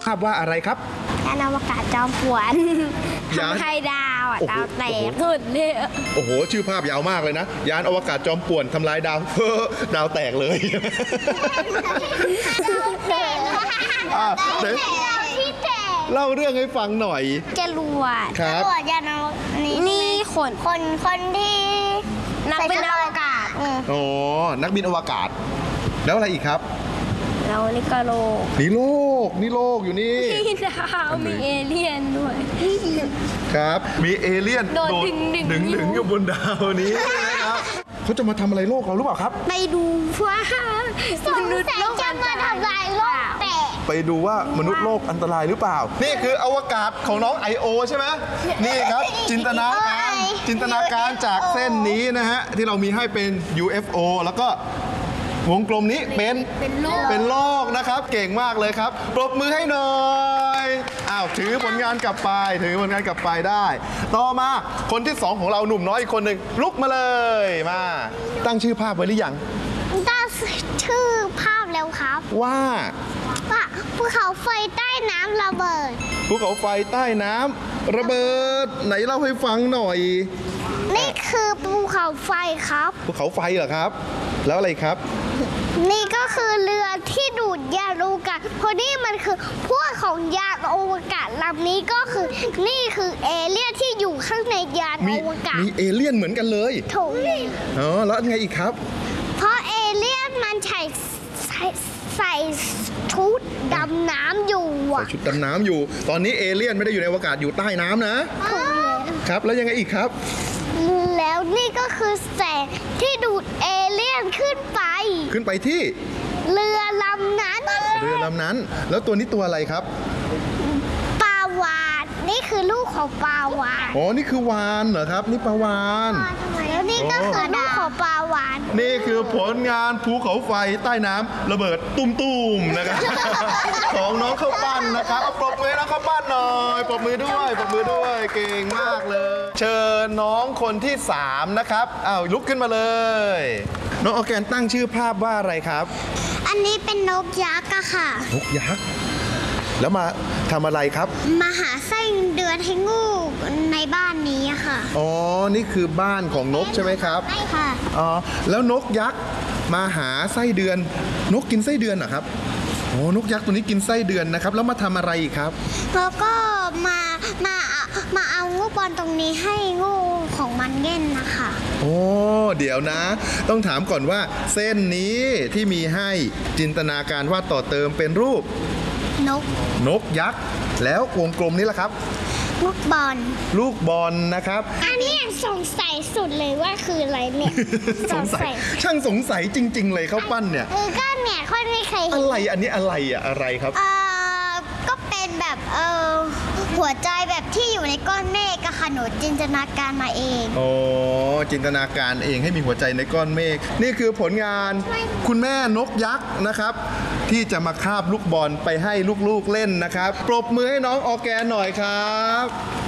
ภาพว่าอะไรครับยานอวกาศจอมป่วนทำให้ดาวดาวแตกขึ้นเนี่ยโอ้โหชื่อภาพยาวมากเลยนะยานอวกาศจอมป่วนทำลายดาวดาวแตกเลยเล่าเรื่องให้ฟังหน่อยจรวดครับจรวดยานนี่คนที่นักบินอวกาศอ๋อนักบินอวกาศแล้วอะไรอีกครับแล้วนี่ก็โลกนี่โลกอยู่นี่มีดาวมีเอเลี่ยนด้วยครับมีเอเลี่ยนโดดดึงอยู่บนดาวนี้นะครับเขาจะมาทำอะไรโลกเราหรือเปล่าครับไปดูว่ามนุษย์โลกจะมาทำลายโลกไปดูว่ามนุษย์โลกอันตรายหรือเปล่านี่คืออวกาศของน้อง I.O. ใช่ไหมนี่ครับจินตนาการจากเส้นนี้นะฮะที่เรามีให้เป็น UFO แล้วก็วงกลมนี้เป็นโลกนะครับเก่งมากเลยครับปรบมือให้หน่อยถือผลงานกลับไปได้ต่อมาคนที่2ของเราหนุ่มน้อยอีกคนหนึ่งลุกมาเลยมาตั้งชื่อภาพไว้หรือยังตั้งชื่อภาพแล้วครับว่าภูเขาไฟใต้น้ำระเบิดภูเขาไฟใต้น้ำระเบิดไหนเล่าให้ฟังหน่อยนี่คือภูเขาไฟครับภูเขาไฟเหรอครับแล้วอะไรครับนี่ก็คือเรือที่ดูดยานอวกาศเพราะนี่มันคือพวกของยานอวกาศลำนี้ก็คือนี่คือเอเลี่ยนที่อยู่ข้างในยานอวกาศมีเอเลี่ยนเหมือนกันเลยถูกแล้วไงอีกครับเพราะเอเลี่ยนมันใส่ชุดดำน้ำอยู่ใส่ชุดดำน้ำอยู่ตอนนี้เอเลี่ยนไม่ได้อยู่ในอวกาศอยู่ใต้น้ำนะครับแล้วยังไงอีกครับแล้วนี่ก็คือแสงที่ดูดเอเลี่ยนขึ้นไปที่เรือลำนั้นแล้วตัวนี้ตัวอะไรครับปลาวาฬนี่คือลูกของปลาวาฬนี่คือวาฬเหรอครับนี่ปลาวาฬแล้วนี่ก็คือลูกของปลาวาฬนี่คือผลงานภูเขาไฟใต้น้ำระเบิดตุ้มๆนะครับของน้องข้าวปั้นนะครับปรบมือน้องข้าวปั้นหน่อยปรบมือด้วยเก่งมากเลยเชิญน้องคนที่3นะครับลุกขึ้นมาเลยน้องออร์แกนตั้งชื่อภาพว่าอะไรครับอันนี้เป็นนกยักษ์อะค่ะนกยักษ์แล้วมาทำอะไรครับมาหาไส้เดือนให้งูในบ้านนี้ค่ะนี่คือบ้านของนกใช่ไหมครับใช่ค่ะแล้วนกยักษ์มาหาไส้เดือนนกกินไส้เดือนเหรอครับนกยักษ์ตัวนี้กินไส้เดือนนะครับแล้วมาทำอะไรอีกครับแล้วก็มาเอางูบอลตรงนี้ให้งูของมันเล่นนะคะเดี๋ยวนะต้องถามก่อนว่าเส้นนี้ที่มีให้จินตนาการว่าต่อเติมเป็นรูปนกยักษ์แล้ววงกลมนี้ล่ะครับลูกบอลนะครับอันนี้สงสัยสุดเลยว่าคืออะไรเนี่ยสงสัยจริงๆเลยข้าวปั้นเนี่ยก็เนี่ยคนไม่เคยอะไรอันนี้อะไรครับก็เป็นแบบหัวใจแบบที่อยู่ในก้อนเมฆค่ะหนูจินตนาการมาเองจินตนาการเองให้มีหัวใจในก้อนเมฆนี่คือผลงานคุณแม่นกยักษ์นะครับที่จะมาคาบลูกบอลไปให้ลูกๆเล่นนะครับปรบมือให้น้องออร์แกนหน่อยครับ